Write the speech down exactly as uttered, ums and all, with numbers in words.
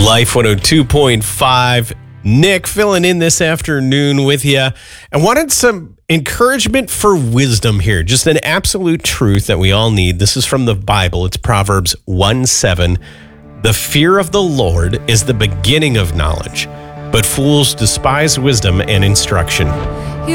Life one oh two point five. Nick filling in this afternoon with you. I wanted some encouragement for wisdom here. Just an absolute truth that we all need. This is from the Bible. It's Proverbs one seven. The fear of the Lord is the beginning of knowledge, but fools despise wisdom and instruction.